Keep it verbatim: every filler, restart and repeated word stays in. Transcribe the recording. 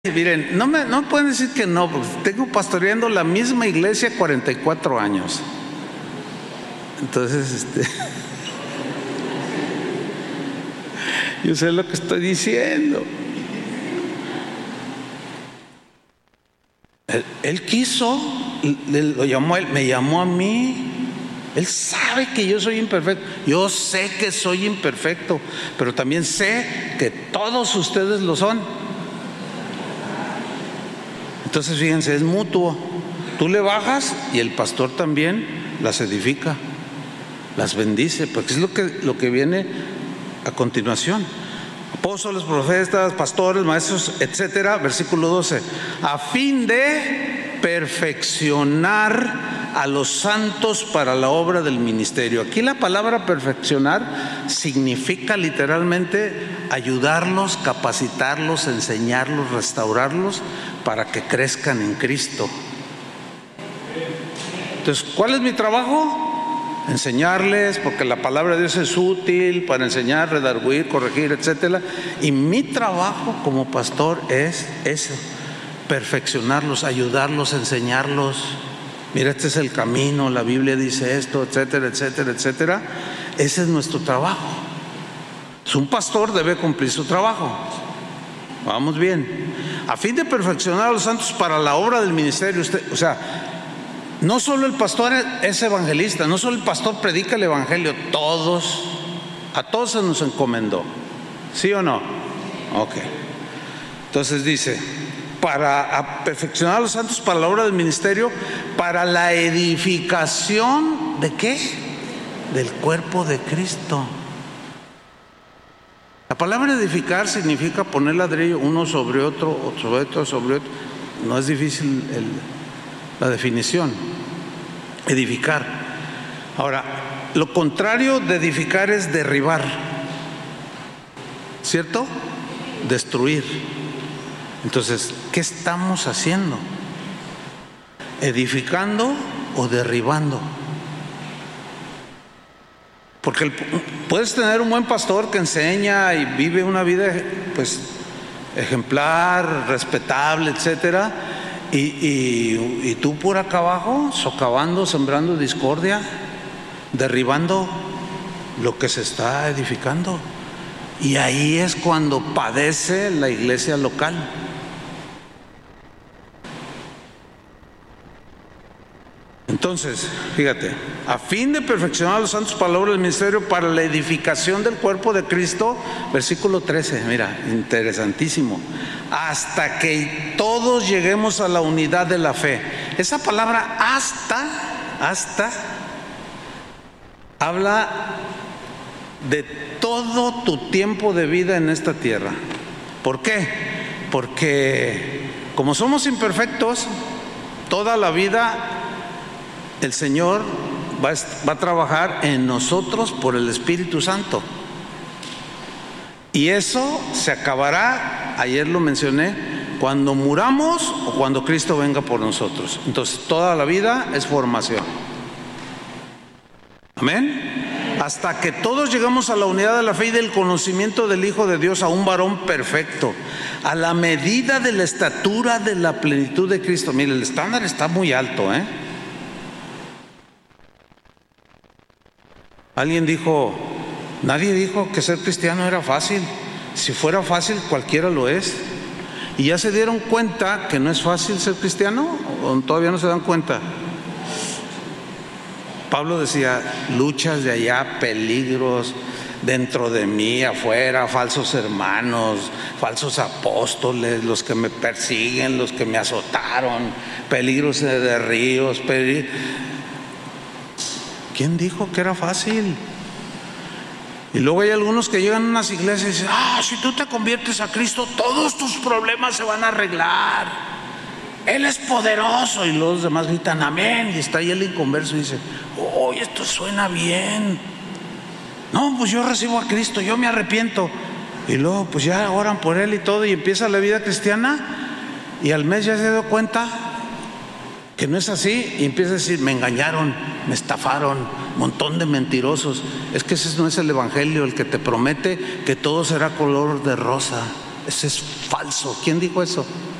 Miren, no me, no me pueden decir que no, porque tengo pastoreando la misma iglesia cuarenta y cuatro años. Entonces, este, yo sé lo que estoy diciendo. Él, él quiso, él, lo llamó, él me llamó a mí. Él sabe que yo soy imperfecto. Yo sé que soy imperfecto, pero también sé que todos ustedes lo son. Entonces fíjense, es mutuo. Tú le bajas y el pastor también las edifica, las bendice, porque es lo que, lo que viene a continuación. Apóstoles, profetas, pastores, maestros, etcétera. Versículo doce. A fin de perfeccionar a los santos para la obra del ministerio. Aquí la palabra perfeccionar significa literalmente ayudarlos, capacitarlos, enseñarlos, restaurarlos para que crezcan en Cristo. Entonces, ¿cuál es mi trabajo? Enseñarles, porque la palabra de Dios es útil para enseñar, redarguir, corregir, etcétera. Y mi trabajo como pastor es eso, perfeccionarlos, ayudarlos, enseñarlos. Mira, este es el camino, la Biblia dice esto, etcétera, etcétera, etcétera. Ese es nuestro trabajo. Un pastor debe cumplir su trabajo. Vamos bien. A fin de perfeccionar a los santos para la obra del ministerio. Usted, o sea, no solo el pastor es evangelista, no solo el pastor predica el evangelio, todos, a todos se nos encomendó. ¿Sí o no? Ok. Entonces dice, para perfeccionar a los santos para la obra del ministerio, para la edificación ¿de qué? Del cuerpo de Cristo. La palabra edificar significa poner ladrillo uno sobre otro, otro sobre otro, sobre otro. No es difícil el, la definición. Edificar. Ahora, lo contrario de edificar es derribar, ¿cierto? Destruir. Entonces, ¿qué estamos haciendo? ¿Edificando o derribando? Porque el, puedes tener un buen pastor que enseña y vive una vida pues ejemplar, respetable, etcétera, y, y, y tú por acá abajo socavando, sembrando discordia, derribando lo que se está edificando. Y ahí es cuando padece la iglesia local. Entonces, fíjate, a fin de perfeccionar a los santos para la obra del ministerio, para la edificación del cuerpo de Cristo, versículo trece, mira, interesantísimo, hasta que todos lleguemos a la unidad de la fe. Esa palabra hasta, hasta, habla de todo tu tiempo de vida en esta tierra. ¿Por qué? Porque como somos imperfectos, toda la vida el Señor va a, va a trabajar en nosotros por el Espíritu Santo. Y eso se acabará, ayer lo mencioné, cuando muramos o cuando Cristo venga por nosotros. Entonces toda la vida es formación. Amén. Hasta que todos llegamos a la unidad de la fe y del conocimiento del Hijo de Dios, a un varón perfecto, a la medida de la estatura de la plenitud de Cristo. Mire, el estándar está muy alto, ¿eh? Alguien dijo, nadie dijo que ser cristiano era fácil. Si fuera fácil, cualquiera lo es. ¿Y ya se dieron cuenta que no es fácil ser cristiano? ¿O todavía no se dan cuenta? Pablo decía, luchas de allá, peligros dentro de mí, afuera, falsos hermanos, falsos apóstoles, los que me persiguen, los que me azotaron, peligros de ríos, peligros. ¿Quién dijo que era fácil? Y luego hay algunos que llegan a unas iglesias y dicen, ah, si tú te conviertes a Cristo, todos tus problemas se van a arreglar. Él es poderoso. Y los demás gritan, amén. Y está ahí el inconverso y dice, oh, esto suena bien. No, pues yo recibo a Cristo, yo me arrepiento. Y luego pues ya oran por él y todo, y empieza la vida cristiana, y al mes ya se dio cuenta que no es así, y empieza a decir, me engañaron, me estafaron, un montón de mentirosos. Es que ese no es el evangelio, el que te promete que todo será color de rosa. Eso es falso. ¿Quién dijo eso?